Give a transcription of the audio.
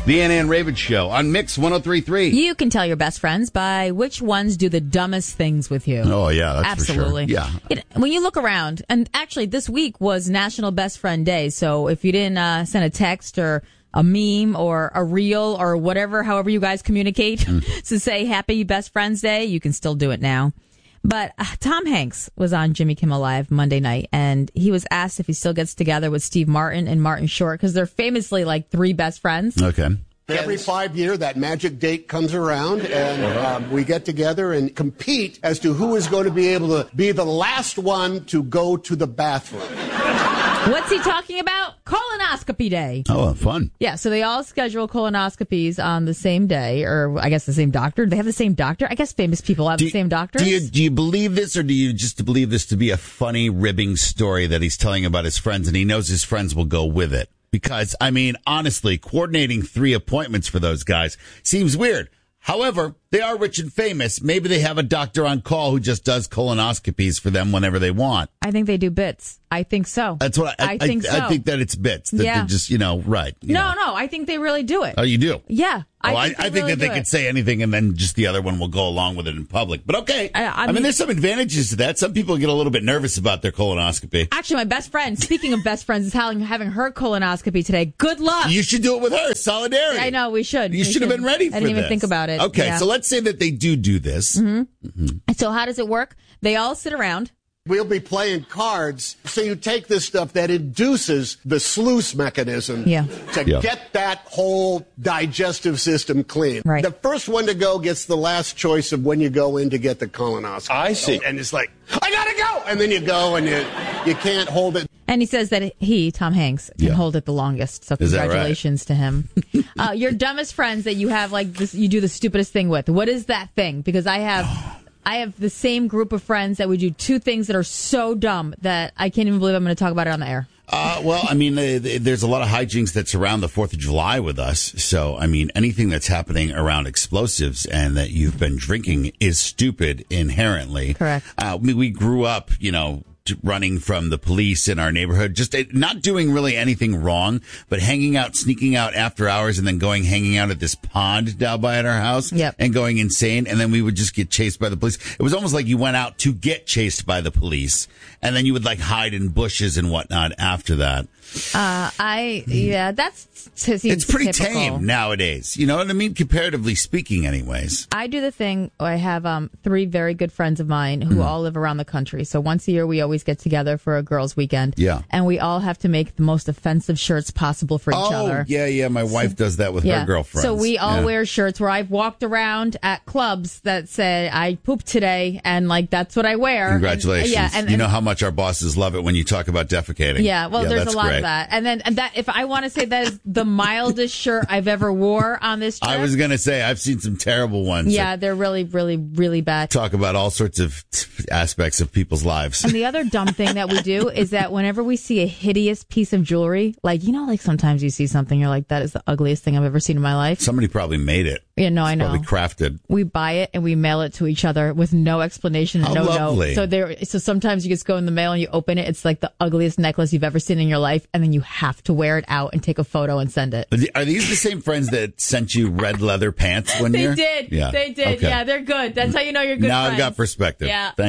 The Ann and Ravens Show on Mix 103.3. You can tell your best friends by which ones do the dumbest things with you. Oh, yeah, that's absolutely. For sure. Yeah. When you look around, and actually this week was National Best Friend Day, so if you didn't send a text or a meme or a reel or whatever, however you guys communicate to say Happy Best Friends Day, you can still do it now. But Tom Hanks was on Jimmy Kimmel Live Monday night, and he was asked if he still gets together with Steve Martin and Martin Short, because they're famously like three best friends. Okay. Every 5 years, that magic date comes around, and we get together and compete as to who is going to be able to be the last one to go to the bathroom. What's he talking about? Colonoscopy day. Oh, fun. Yeah, so they all schedule colonoscopies on the same day, or I guess the same doctor. Do they have the same doctor? I guess famous people have the same doctors. Do you believe this, or do you just believe this to be a funny, ribbing story that he's telling about his friends, and he knows his friends will go with it? Because, I mean, honestly, coordinating 3 appointments for those guys seems weird. However, they are rich and famous. Maybe they have a doctor on call who just does colonoscopies for them whenever they want. I think they do bits. I think so. That's what I think. So. I think that it's bits. That they're just, right. No, I think they really do it. Oh, you do? Yeah. I think that they could say anything and then just the other one will go along with it in public. But okay. I mean, there's some advantages to that. Some people get a little bit nervous about their colonoscopy. Actually, my best friend, speaking of best friends, is having her colonoscopy today. Good luck. You should do it with her. Solidarity. I know, we should. You should have been ready for this. I didn't even think about it. Okay, so let's say that they do this. Mm-hmm. Mm-hmm. So how does it work? They all sit around. We'll be playing cards. So you take this stuff that induces the sluice mechanism to get that whole digestive system clean. Right. The first one to go gets the last choice of when you go in to get the colonoscopy. I see. And it's like, I gotta go! And then you go and you can't hold it. And he says that he, Tom Hanks, can hold it the longest. So congratulations to him. Your dumbest friends that you have, like, this, you do the stupidest thing with. What is that thing? Because I have the same group of friends that would do 2 things that are so dumb that I can't even believe I'm going to talk about it on the air. Well, I mean, there's a lot of hijinks that surround the 4th of July with us. So, I mean, anything that's happening around explosives and that you've been drinking is stupid inherently. Correct. We grew up, running from the police in our neighborhood, just not doing really anything wrong, but hanging out, sneaking out after hours, and then hanging out at this pond down by at our house and going insane. And then we would just get chased by the police. It was almost like you went out to get chased by the police, and then you would hide in bushes and whatnot after that. It's pretty tame nowadays. You know what I mean? Comparatively speaking, anyways. I do the thing. I have 3 very good friends of mine who all live around the country. So once a year, we always get together for a girls' weekend. Yeah. And we all have to make the most offensive shirts possible for each other. Oh, yeah. My wife does that with her girlfriends. So we all wear shirts where I've walked around at clubs that say, I pooped today, and that's what I wear. Congratulations. And you know how much our bosses love it when you talk about defecating. Yeah, well, there's a lot of that. And that, if I want to say that is the mildest shirt I've ever wore on this trip. I was going to say, I've seen some terrible ones. Yeah, they're really, really, really bad. Talk about all sorts of aspects of people's lives. And the other dumb thing that we do is that whenever we see a hideous piece of jewelry, sometimes you see something, you're like, that is the ugliest thing I've ever seen in my life. Somebody probably made it. Yeah, no, I know. Probably crafted. We buy it and we mail it to each other with no explanation and no lovely. note. So sometimes you just go in the mail and you open it. It's like the ugliest necklace you've ever seen in your life, and then you have to wear it out and take a photo and send it. Are these the same friends that sent you red leather pants one year? They did. Yeah. They did. Okay. Yeah, they're good. That's how you know you're good now friends. I've got perspective. Yeah.